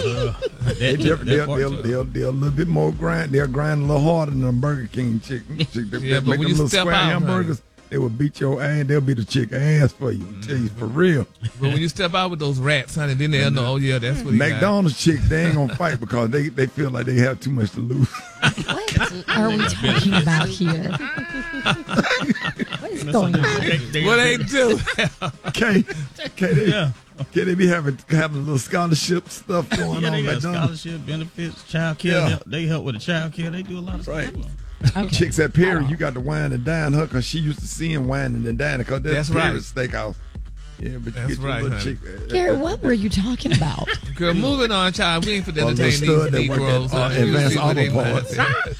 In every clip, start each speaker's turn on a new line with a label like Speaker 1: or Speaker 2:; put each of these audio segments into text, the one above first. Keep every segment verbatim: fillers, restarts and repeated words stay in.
Speaker 1: Uh,
Speaker 2: they, they're, they're, they're, they're, they're a little bit more grind. They're grinding a little harder than a Burger King chicken. Chick, they,
Speaker 3: yeah,
Speaker 2: they
Speaker 3: but
Speaker 2: make
Speaker 3: when
Speaker 2: them
Speaker 3: you
Speaker 2: little
Speaker 3: step
Speaker 2: square
Speaker 3: out,
Speaker 2: hamburgers. Honey. They will beat your ass. They'll beat the chick ass for you. I tell you for real.
Speaker 3: But when you step out with those rats, honey, then they'll know. Oh yeah, that's what. He
Speaker 2: McDonald's got. Chicks, they ain't gonna fight because they, they feel like they have too much to lose.
Speaker 4: What are we talking about here? What is going on?
Speaker 3: What they do?
Speaker 2: Okay, okay, they, yeah. okay, they be having having a little scholarship stuff going
Speaker 1: yeah,
Speaker 2: on.
Speaker 1: They got
Speaker 2: McDonald's.
Speaker 1: scholarship benefits, child care. Yeah. They, they help with the child care. They do a lot of
Speaker 2: right.
Speaker 1: stuff.
Speaker 2: Okay. Chicks at Perry, you got to wine and dine her because she used to seeing wining and dining because that's, that's Perry right. Steakhouse. Yeah, but
Speaker 3: that's
Speaker 2: you get
Speaker 3: right,
Speaker 2: your
Speaker 3: honey.
Speaker 2: chick.
Speaker 4: Gary, what were you talking about?
Speaker 3: Girl, moving on, child. We ain't for to entertain these Negroes.
Speaker 2: Uh, advanced auto parts.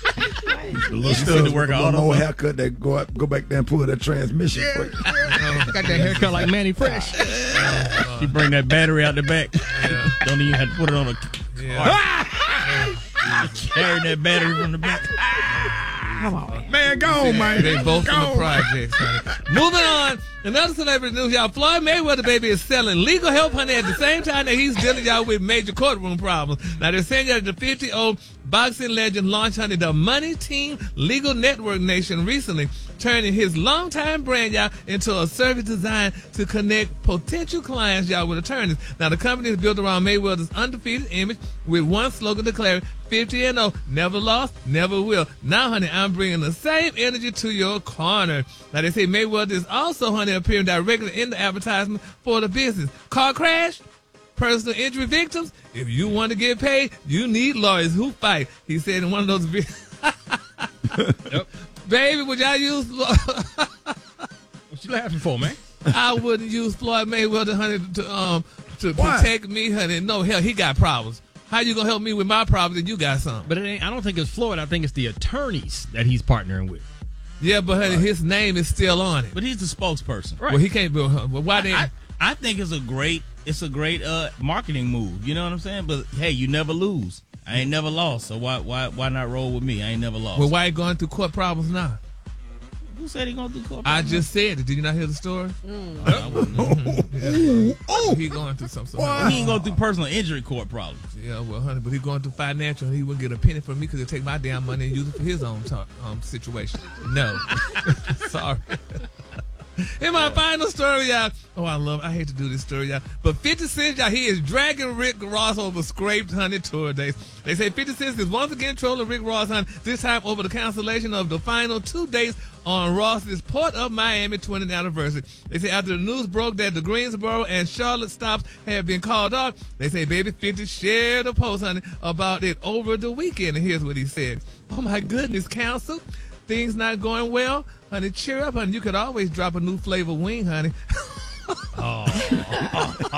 Speaker 1: A little stud to work out.
Speaker 2: No haircut that go up, go back there and pull that transmission.
Speaker 1: Yeah, yeah. Got that haircut like Manny Fresh. Uh, she bring that battery out the back. Yeah. Don't even have to put it on a. Yeah. Carrying that battery from the back.
Speaker 4: Come on, man.
Speaker 2: Man, go on, man.
Speaker 3: They both
Speaker 2: go
Speaker 3: in the projects, honey. Moving on. Another celebrity news, y'all. Floyd Mayweather, baby, is selling legal help, honey, at the same time that he's dealing, y'all, with major courtroom problems. Now, they're saying that the fifty-year-old boxing legend launched, honey, the Money Team Legal Network Nation recently, turning his longtime brand, y'all, into a service designed to connect potential clients, y'all, with attorneys. Now, the company is built around Mayweather's undefeated image with one slogan declaring fifty and oh, never lost, never will. Now, honey, I'm bringing the same energy to your corner. Now, they say Mayweather is also, honey, appearing directly in the advertisement for the business. Car crash? Personal injury victims? If you want to get paid, you need lawyers who fight. He said in one of those videos. Yep. Baby, would y'all use...
Speaker 1: What you laughing for, man?
Speaker 3: I wouldn't use Floyd Mayweather, honey, to, um, to protect me, honey. No, hell, he got problems. How you gonna help me with my problems and you got some?
Speaker 1: But it ain't, I don't think it's Floyd. I think it's the attorneys that he's partnering with.
Speaker 3: Yeah, but honey, right. his name is still on it.
Speaker 5: But he's the spokesperson.
Speaker 3: Right. Well, he can't be. Well, why
Speaker 5: I,
Speaker 3: they?
Speaker 5: I, I think it's a great, it's a great uh, marketing move. You know what I'm saying? But hey, you never lose. I ain't never lost. So why, why, why not roll with me? I ain't never lost.
Speaker 3: Well, why you going through court problems now?
Speaker 5: Who said he going through court
Speaker 3: I
Speaker 5: problems?
Speaker 3: just said it. Did you not hear the story?
Speaker 5: Mm. Mm-hmm.
Speaker 3: Oh, he going through something.
Speaker 5: Wow. He ain't going through personal injury court problems.
Speaker 3: Yeah, well, honey, but he going through financial. And he wouldn't get a penny from me because he'll take my damn money and use it for his own talk, um, situation. No, sorry. In my final story, y'all. Oh, I love. I hate to do this story, y'all. But fifty Cent, y'all, he is dragging Rick Ross over scraped honey tour dates. They say fifty Cent is once again trolling Rick Ross, honey. This time over the cancellation of the final two dates on Ross's Port of Miami twentieth anniversary. They say after the news broke that the Greensboro and Charlotte stops had been called off, they say baby fifty shared a post, honey, about it over the weekend. And here's what he said: "Oh my goodness, counsel, things not going well. Honey, cheer up, honey. You could always drop a new flavor wing, honey."
Speaker 4: Oh. oh, oh,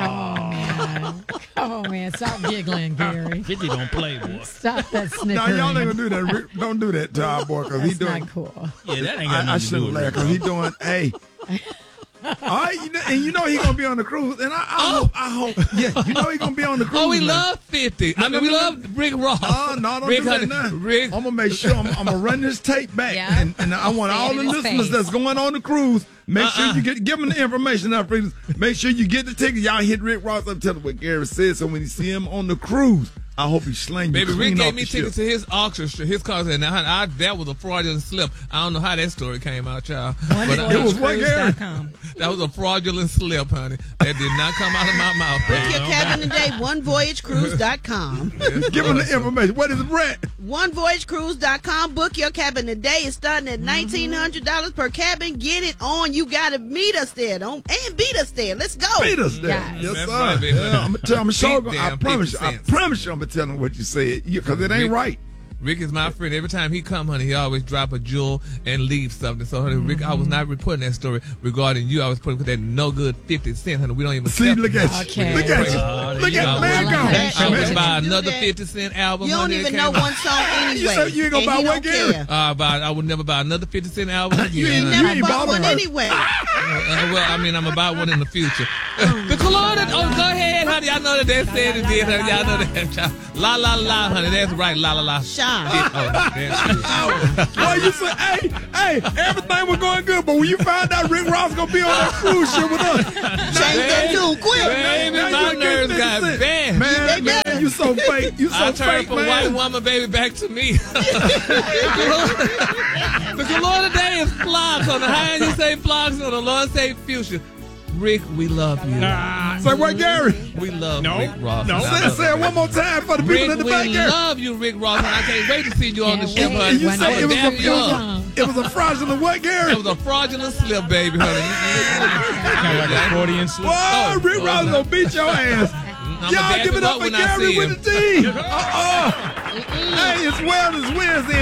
Speaker 4: man. Oh, man. Stop giggling, Gary.
Speaker 1: fifty don't play, boy.
Speaker 4: Stop that snickering.
Speaker 2: No, y'all ain't going to do that. Don't do that to our boy because he's doing.
Speaker 4: Not cool.
Speaker 5: Yeah, that ain't got
Speaker 2: I,
Speaker 5: nothing
Speaker 2: I
Speaker 5: to do
Speaker 2: shouldn't
Speaker 5: with
Speaker 2: laugh
Speaker 5: it.
Speaker 2: because he's doing, hey. All right, you know, and you know he's going to be on the cruise. And I, I, oh. hope, I hope, yeah, you know he's going to be on the cruise.
Speaker 3: Oh, we
Speaker 2: man.
Speaker 3: love fifty. I mean, we love Rick Ross.
Speaker 2: Oh, no, don't
Speaker 3: Rick,
Speaker 2: do that
Speaker 3: honey,
Speaker 2: now.
Speaker 3: Rick.
Speaker 2: I'm going to make sure I'm, I'm going to run this tape back.
Speaker 4: Yeah.
Speaker 2: And, and I want all the listeners
Speaker 4: face.
Speaker 2: that's going on the cruise, make
Speaker 3: uh-uh.
Speaker 2: sure you get give them the information out, please. Make sure you get the ticket. Y'all hit Rick Ross up, tell him what Gary said. So when you see him on the cruise, I hope he slang you
Speaker 3: Baby,
Speaker 2: clean
Speaker 3: Rick
Speaker 2: off
Speaker 3: gave me
Speaker 2: the
Speaker 3: tickets
Speaker 2: ship.
Speaker 3: to his orchestra, his concert. Now, honey, I, that was a fraudulent slip. I don't know how that story came out, child.
Speaker 4: One
Speaker 3: But
Speaker 4: voyage
Speaker 3: I,
Speaker 2: it was what, Gary?
Speaker 4: cruise dot com.
Speaker 3: That was a fraudulent slip, honey. That did not come out of my mouth.
Speaker 6: Book your cabin today, one voyage cruise dot com.
Speaker 3: Yes,
Speaker 2: Give him the
Speaker 3: so.
Speaker 2: information. What is it, Brett?
Speaker 6: one voyage cruise dot com. Book your cabin today. It's starting at nineteen hundred dollars per cabin. Get it on. You got to meet us there. Don't and beat us there. Let's go.
Speaker 2: Beat us there.
Speaker 4: Yes.
Speaker 2: Yes,
Speaker 3: That's
Speaker 2: sir.
Speaker 3: right, baby.
Speaker 2: Yeah, I'm gonna tell I'm sure,
Speaker 3: Beat
Speaker 2: I
Speaker 3: them
Speaker 2: promise you, I
Speaker 3: fifty cents.
Speaker 2: promise you I'm gonna tell him what you said. Because it ain't
Speaker 3: Rick-
Speaker 2: right.
Speaker 3: Rick is my friend. Every time he come, honey, he always drop a jewel and leave something. So, honey, Rick, I was not reporting that story regarding you. I was putting that no good fifty cent, honey. We don't even
Speaker 2: See,
Speaker 3: accept
Speaker 2: look
Speaker 3: it.
Speaker 2: at
Speaker 4: Okay.
Speaker 2: you. Look at you.
Speaker 1: Oh,
Speaker 2: Look
Speaker 1: you
Speaker 2: at
Speaker 1: know,
Speaker 2: man
Speaker 4: I
Speaker 2: go.
Speaker 4: like that.
Speaker 3: I was
Speaker 4: Okay.
Speaker 3: buy
Speaker 6: Do
Speaker 3: another
Speaker 6: that.
Speaker 3: fifty cent album.
Speaker 6: You don't
Speaker 3: honey,
Speaker 6: even
Speaker 3: that
Speaker 6: know
Speaker 3: came out.
Speaker 6: one song anyway.
Speaker 2: You said you ain't gonna
Speaker 6: and
Speaker 2: buy
Speaker 6: he
Speaker 2: what,
Speaker 6: don't
Speaker 2: Gary?
Speaker 6: care.
Speaker 3: Uh, buy, I would never buy another fifty cent album again.
Speaker 2: You ain't
Speaker 3: honey.
Speaker 2: you
Speaker 6: Never bought
Speaker 2: bothered
Speaker 6: one
Speaker 2: her.
Speaker 6: anyway.
Speaker 3: Uh, well, I mean, I'm about one in the future. The Colada, oh, go ahead, honey. I know that they said it did, honey. Y'all know that. La, la, la, honey. That's right. La, la, la.
Speaker 6: Sean.
Speaker 3: Oh, that's
Speaker 2: Boy, you said, hey, hey, everything was going good, but when you found out Rick Ross gonna be on that cruise ship with us,
Speaker 6: Change that tune quick.
Speaker 3: Baby,
Speaker 2: Now
Speaker 3: my
Speaker 2: you
Speaker 3: nerves
Speaker 2: get
Speaker 3: got
Speaker 2: fifty cent.
Speaker 3: bad.
Speaker 2: Man,
Speaker 6: They
Speaker 2: man,
Speaker 6: better.
Speaker 2: you so fake. You so
Speaker 3: I turn
Speaker 2: fake,
Speaker 3: from
Speaker 2: man.
Speaker 3: white woman, baby, back to me. The galore today is flocks. On the high end, you say flocks. On the low end, say fuchsia. Rick, we love you.
Speaker 1: Nah.
Speaker 2: Say what, Gary?
Speaker 3: We love
Speaker 1: No.
Speaker 3: Rick Ross.
Speaker 1: No.
Speaker 3: I
Speaker 2: Say,
Speaker 3: love
Speaker 2: say it one more time for the people
Speaker 3: Rick,
Speaker 2: in the
Speaker 3: we
Speaker 2: back, Gary.
Speaker 3: love you, Rick Ross, and I can't wait to see you on the
Speaker 4: Can't
Speaker 3: ship,
Speaker 4: wait.
Speaker 3: honey.
Speaker 2: And you
Speaker 4: When
Speaker 2: say
Speaker 4: I
Speaker 2: it was, a,
Speaker 3: Dap
Speaker 2: it,
Speaker 3: you
Speaker 2: was
Speaker 3: up.
Speaker 2: a, it was a fraudulent what, Gary?
Speaker 3: It was a fraudulent slip, baby, honey.
Speaker 1: Kind of like a Freudian slip.
Speaker 2: Whoa, Rick
Speaker 3: oh,
Speaker 2: Ross
Speaker 3: no.
Speaker 2: gonna beat your ass.
Speaker 3: I'ma
Speaker 2: Y'all
Speaker 3: dap
Speaker 2: give it
Speaker 3: him
Speaker 2: up for
Speaker 3: when I
Speaker 2: Gary
Speaker 3: see
Speaker 2: with
Speaker 3: him.
Speaker 2: the D. Uh-uh. Hey, it's Wellness Wednesday.